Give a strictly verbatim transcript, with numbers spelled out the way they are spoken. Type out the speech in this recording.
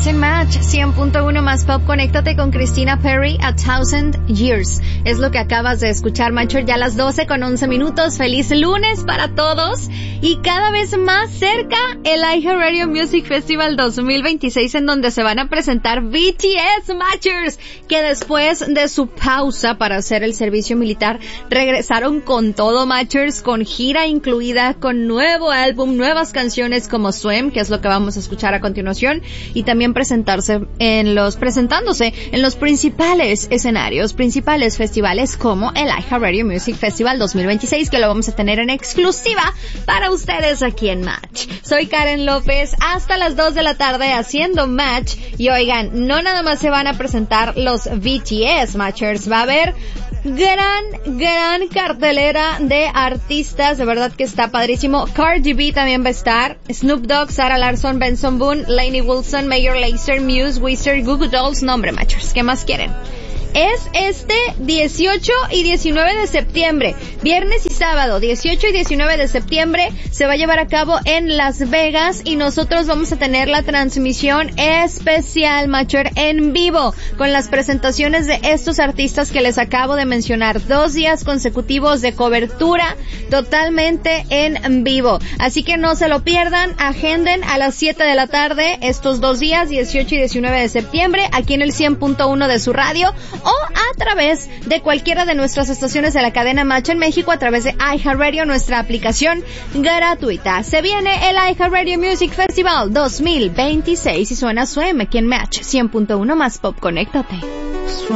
Estás en Match cien punto uno más Pop. Conéctate con Christina Perri, A Thousand Years. Es lo que acabas de escuchar, Matcher, ya a las doce con once minutos. Feliz lunes para todos. Y cada vez más cerca el iHeartRadio Music Festival dos mil veintiséis, en donde se van a presentar B T S, Matchers, que después de su pausa para hacer el servicio militar, regresaron con todo, Matchers, con gira incluida, con nuevo álbum, nuevas canciones como Swim, que es lo que vamos a escuchar a continuación, y también presentarse en los, presentándose en los principales escenarios, principales festivales como el iHeartRadio Music Festival dos mil veintiséis, que lo vamos a tener en exclusiva para ustedes aquí en Match. Soy Karen López, hasta las dos de la tarde haciendo Match, y oigan, no nada más se van a presentar los B T S, Matchers, va a haber gran, gran cartelera de artistas, de verdad que está padrísimo. Cardi B también va a estar, Snoop Dogg, Sarah Larsson, Benson Boone, Lainey Wilson, Major Lazer, Muse, Wizard, Goo Goo Dolls, nombre, Matchers, ¿qué más quieren? Es este dieciocho y diecinueve de septiembre, viernes y sábado, dieciocho y diecinueve de septiembre, se va a llevar a cabo en Las Vegas, y nosotros vamos a tener la transmisión especial, Matcher, en vivo, con las presentaciones de estos artistas que les acabo de mencionar. Dos días consecutivos de cobertura totalmente en vivo. Así que no se lo pierdan, agenden a las siete de la tarde estos dos días, dieciocho y diecinueve de septiembre, aquí en el cien punto uno de su radio, o a través de cualquiera de nuestras estaciones de la cadena Match en México, a través de iHeartRadio, nuestra aplicación gratuita. Se viene el iHeartRadio Music Festival dos mil veintiséis y suena Swim aquí en Match cien punto uno más Pop. Conéctate.